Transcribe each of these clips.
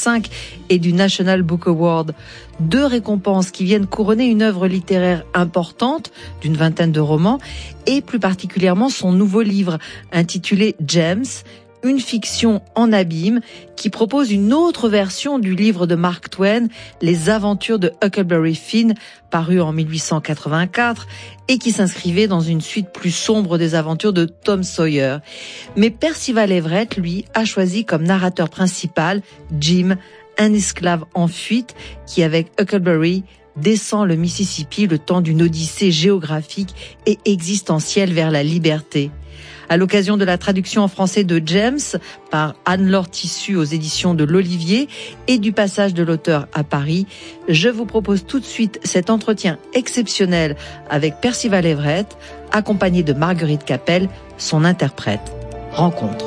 1985 et du National Book Award. 2 récompenses qui viennent couronner une œuvre littéraire importante d'une 20aine de romans et plus particulièrement son nouveau livre intitulé Gems, une fiction en abîme qui propose une autre version du livre de Mark Twain, Les aventures de Huckleberry Finn, paru en 1884 et qui s'inscrivait dans une suite plus sombre des aventures de Tom Sawyer. Mais Percival Everett, lui, a choisi comme narrateur principal Jim, un esclave en fuite qui, avec Huckleberry, descend le Mississippi le temps d'une odyssée géographique et existentielle vers la liberté. À l'occasion de la traduction en français de James par Anne-Laure Tissu aux éditions de l'Olivier et du passage de l'auteur à Paris, je vous propose tout de suite cet entretien exceptionnel avec Percival Everett, accompagné de Marguerite Capel, son interprète. Rencontre.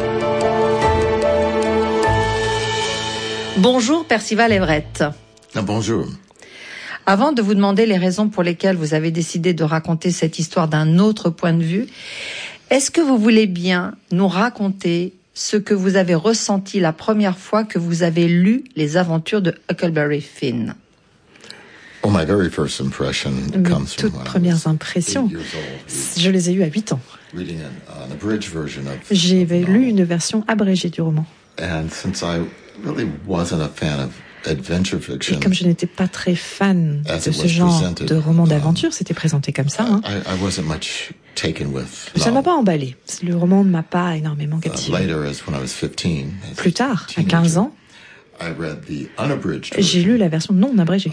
Bonjour Percival Everett. Bonjour. Avant de vous demander les raisons pour lesquelles vous avez décidé de raconter cette histoire d'un autre point de vue, est-ce que vous voulez bien nous raconter ce que vous avez ressenti la première fois que vous avez lu Les aventures de Huckleberry Finn? Well, my very first impression comes from toutes premières impressions, je les ai eues à 8 ans. J'ai lu une version abrégée du roman. And since I really wasn't a fan of adventure fiction, et comme je n'étais pas très fan de ce genre de roman d'aventure, c'était présenté comme ça. I wasn't much taken with. Ça ne m'a pas emballé. Le roman ne m'a pas énormément captivé. Plus tard, à 15 ans, j'ai lu la version non abrégée.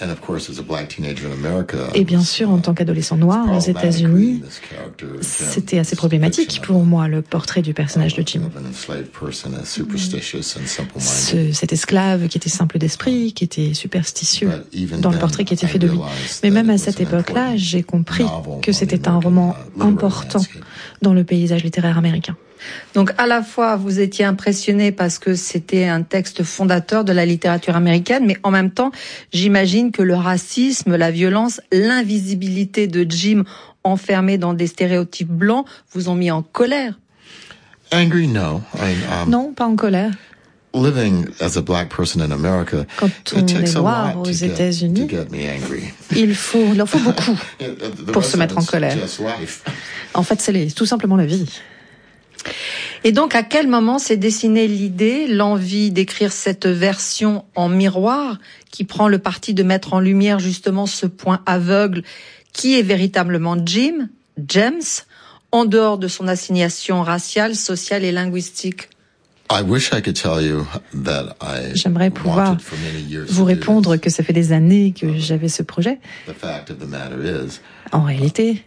Et bien sûr, en tant qu'adolescent noir aux États-Unis, c'était assez problématique pour moi, le portrait du personnage de Jim. Cet esclave qui était simple d'esprit, qui était superstitieux dans le portrait qui était fait de lui. Mais même à cette époque-là, j'ai compris que c'était un roman important dans le paysage littéraire américain. Donc à la fois vous étiez impressionné parce que c'était un texte fondateur de la littérature américaine, mais en même temps j'imagine que le racisme, la violence, l'invisibilité de Jim enfermé dans des stéréotypes blancs vous ont mis en colère. Angry, no. Non, pas en colère. Living as a black person in America, quand on est noir aux États-Unis, il en faut beaucoup pour se mettre en colère. En fait, c'est tout simplement la vie. Et donc, à quel moment s'est dessinée l'idée, l'envie d'écrire cette version en miroir qui prend le parti de mettre en lumière justement ce point aveugle qui est véritablement James, en dehors de son assignation raciale, sociale et linguistique? J'aimerais pouvoir vous répondre que ça fait des années que j'avais ce projet. En réalité,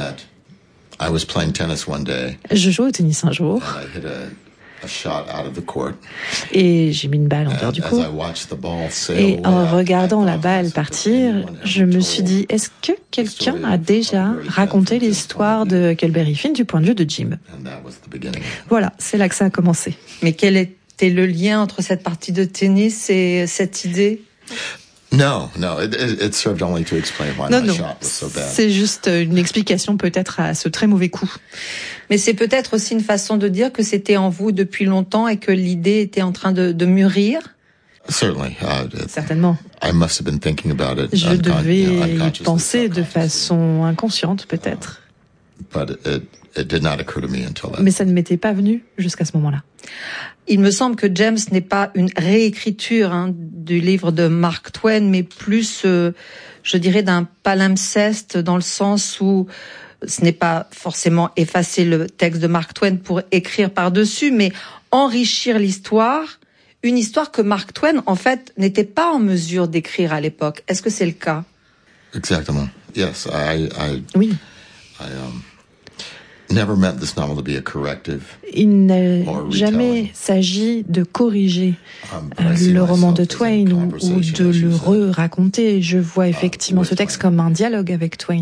je jouais au tennis un jour et j'ai mis une balle en dehors du court. Et en regardant la balle partir, je me suis dit, est-ce que quelqu'un a déjà raconté l'histoire de Huckleberry Finn du point de vue de Jim? Voilà, c'est là que ça a commencé. Mais quel était le lien entre cette partie de tennis et cette idée? Non, it served only to explain why my shot was so bad. C'est juste une explication peut-être à ce très mauvais coup. Mais c'est peut-être aussi une façon de dire que c'était en vous depuis longtemps et que l'idée était en train de mûrir. Certainement. I must have been thinking about it. Je devais y penser de façon inconsciente peut-être. It did not occur to me until then. Mais ça ne m'était pas venu jusqu'à ce moment-là. Il me semble que James n'est pas une réécriture du livre de Mark Twain, mais plus, je dirais, d'un palimpseste dans le sens où ce n'est pas forcément effacer le texte de Mark Twain pour écrire par-dessus, mais enrichir l'histoire, une histoire que Mark Twain, en fait, n'était pas en mesure d'écrire à l'époque. Est-ce que c'est le cas? Exactement. Yes, oui. Il n'a jamais s'agi de corriger le roman de Twain ou de le re-raconter. Je vois effectivement ce texte comme un dialogue avec Twain.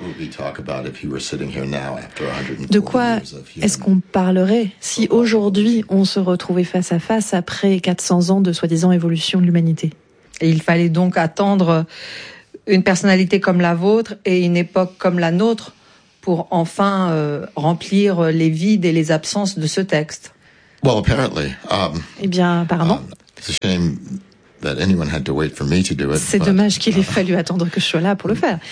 De quoi est-ce qu'on parlerait si aujourd'hui on se retrouvait face à face après 400 ans de soi-disant évolution de l'humanité? Et il fallait donc attendre une personnalité comme la vôtre et une époque comme la nôtre pour enfin remplir les vides et les absences de ce texte. Well, apparently. Eh bien, apparemment. C'est dommage qu'il ait fallu attendre que je sois là pour le faire.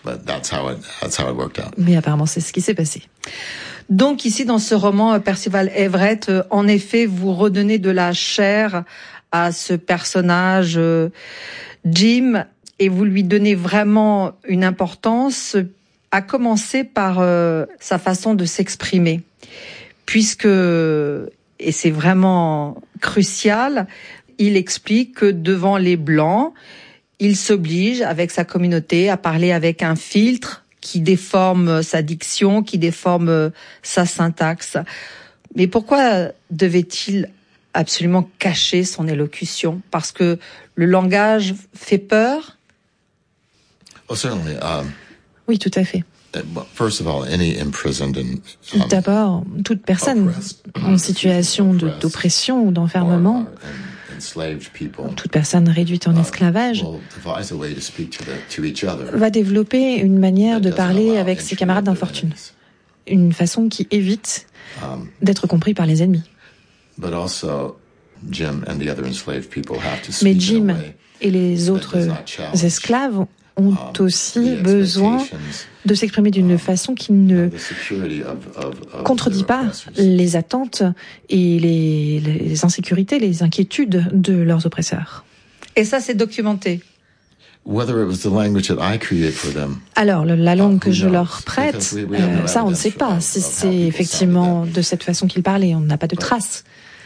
Mais apparemment, c'est ce qui s'est passé. Donc ici, dans ce roman, Percival Everett, en effet, vous redonnez de la chair à ce personnage Jim, et vous lui donnez vraiment une importance, à commencer par sa façon de s'exprimer. Puisque, et c'est vraiment crucial, il explique que devant les Blancs, il s'oblige avec sa communauté à parler avec un filtre qui déforme sa diction, qui déforme sa syntaxe. Mais pourquoi devait-il absolument cacher son élocution? Parce que le langage fait peur? Oui, tout à fait. D'abord, toute personne en situation d'oppression ou d'enfermement, toute personne réduite en esclavage, va développer une manière de parler avec ses camarades d'infortune. Une façon qui évite d'être compris par les ennemis. Mais Jim et les autres esclaves ont aussi besoin de s'exprimer d'une façon qui ne contredit pas les attentes et les insécurités, les inquiétudes de leurs oppresseurs. Et ça, c'est documenté. Alors, la langue que je leur prête, ça, on ne sait pas si c'est effectivement de cette façon qu'ils parlaient. On n'a pas de traces.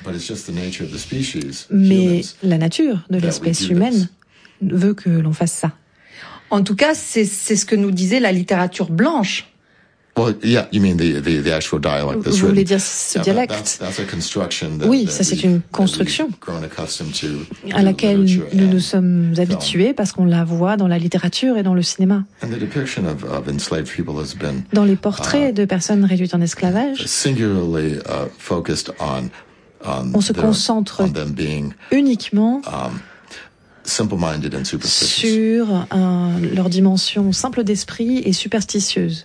Mais la nature de l'espèce humaine veut que l'on fasse ça. En tout cas, c'est ce que nous disait la littérature blanche. Vous voulez dire ce dialecte? Oui, ça c'est une construction à laquelle nous nous sommes habitués parce qu'on la voit dans la littérature et dans le cinéma. Dans les portraits de personnes réduites en esclavage, on se concentre uniquement sur leur dimension simple d'esprit et superstitieuse.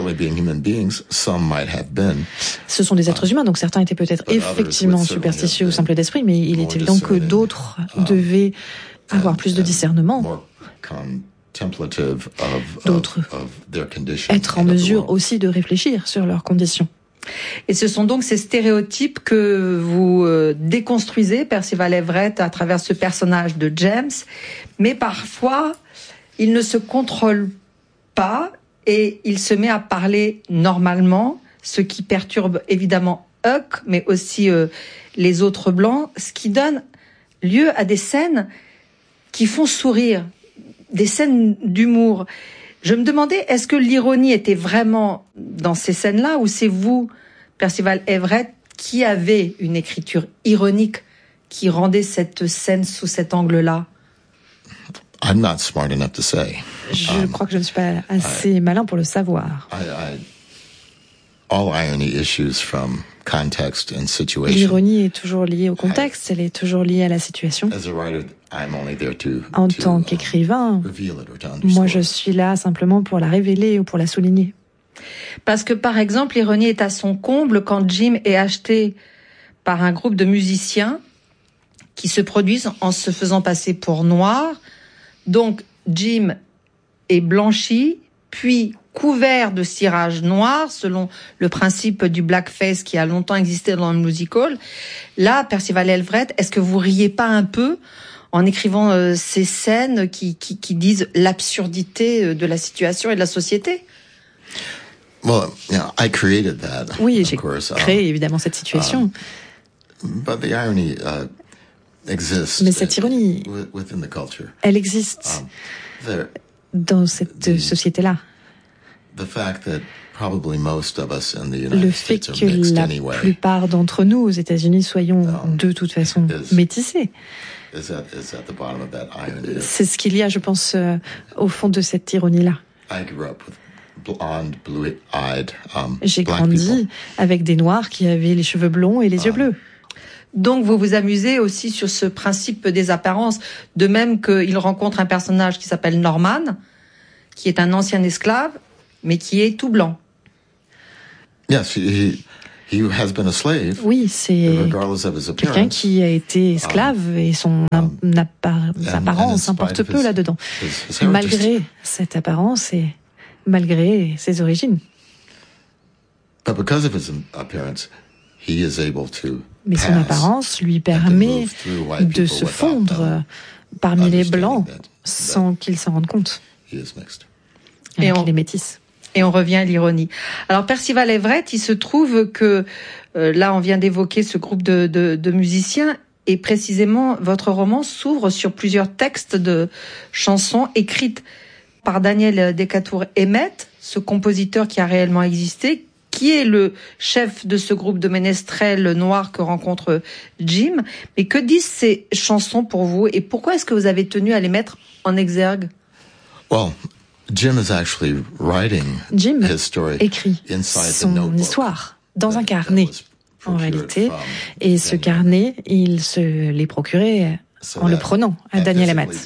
Ce sont des êtres humains, donc certains étaient peut-être effectivement superstitieux ou simples d'esprit, mais il est évident que d'autres devaient avoir plus de discernement, d'autres être en mesure aussi de réfléchir sur leurs conditions. Et ce sont donc ces stéréotypes que vous déconstruisez, Percival Everett, à travers ce personnage de James. Mais parfois, il ne se contrôle pas et il se met à parler normalement, ce qui perturbe évidemment Huck, mais aussi les autres Blancs, ce qui donne lieu à des scènes qui font sourire, des scènes d'humour. Je me demandais, est-ce que l'ironie était vraiment dans ces scènes-là, ou c'est vous, Percival Everett, qui avez une écriture ironique qui rendait cette scène sous cet angle-là? Je crois que je ne suis pas assez malin pour le savoir. L'ironie est toujours liée au contexte, elle est toujours liée à la situation. En tant qu'écrivain, moi je suis là simplement pour la révéler ou pour la souligner. Parce que par exemple, l'ironie est à son comble quand Jim est acheté par un groupe de musiciens qui se produisent en se faisant passer pour noirs. Donc Jim est blanchi, puis couvert de cirage noir, selon le principe du blackface qui a longtemps existé dans le musical. Là, Percival Everett, est-ce que vous riez pas un peu en écrivant ces scènes qui disent l'absurdité de la situation et de la société? Oui, j'ai créé évidemment cette situation. Mais cette ironie, elle existe dans cette société-là. Le fait que la plupart d'entre nous aux États-Unis soyons de toute façon métissés, c'est ce qu'il y a, je pense, au fond de cette ironie-là. J'ai grandi avec des Noirs qui avaient les cheveux blonds et les yeux bleus. Donc vous vous amusez aussi sur ce principe des apparences, de même qu'il rencontre un personnage qui s'appelle Norman, qui est un ancien esclave, mais qui est tout blanc. Oui, c'est quelqu'un qui a été esclave et son apparence importe peu là-dedans, malgré cette apparence et malgré ses origines. Mais son apparence lui permet de se fondre parmi les Blancs sans qu'ils s'en rendent compte. Et on est métis. Et on revient à l'ironie. Alors Percival Everett, il se trouve que là on vient d'évoquer ce groupe de musiciens et précisément votre roman s'ouvre sur plusieurs textes de chansons écrites par Daniel Decatur Emmett, ce compositeur qui a réellement existé, qui est le chef de ce groupe de ménestrels noirs que rencontre Jim. Mais que disent ces chansons pour vous et pourquoi est-ce que vous avez tenu à les mettre en exergue? Jim écrit son histoire dans un carnet, en réalité, et ce carnet, il se l'est procuré en le prenant à Daniel Emmett.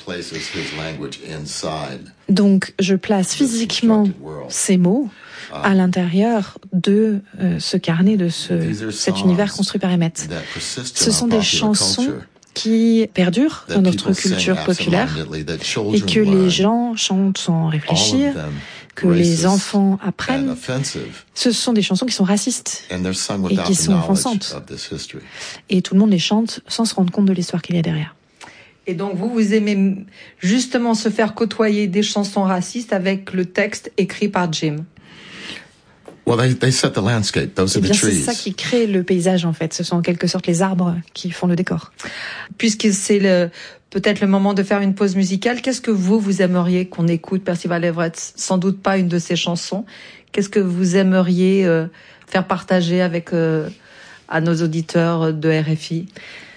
Donc, je place physiquement ces mots à l'intérieur de ce carnet, de cet univers construit par Emmett. Ce sont des chansons qui perdurent dans notre culture populaire et que les gens chantent sans réfléchir, que les enfants apprennent. Ce sont des chansons qui sont racistes et qui sont offensantes. Et tout le monde les chante sans se rendre compte de l'histoire qu'il y a derrière. Et donc vous aimez justement se faire côtoyer des chansons racistes avec le texte écrit par Jim. They set the landscape. Those are the trees. C'est ça qui crée le paysage, en fait. Ce sont en quelque sorte les arbres qui font le décor. Puisque c'est peut-être le moment de faire une pause musicale, qu'est-ce que vous aimeriez qu'on écoute, Percival Everett? Sans doute pas une de ces chansons. Qu'est-ce que vous aimeriez faire partager avec à nos auditeurs de RFI?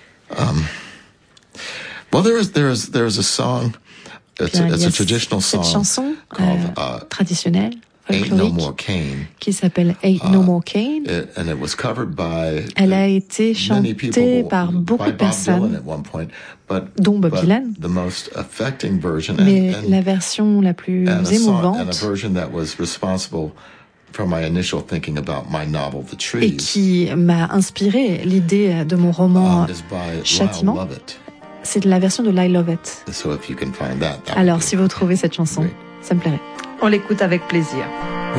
There is a song. It's a traditional song. Cette chanson traditionnelle. Qui s'appelle Ain't No More Cane. Elle a été chantée par beaucoup de personnes, dont Bob Dylan. Mais la version la plus émouvante et qui m'a inspiré l'idée de mon roman Châtiment, c'est la version de I Love It. Alors, si vous trouvez cette chanson, ça me plairait. On l'écoute avec plaisir.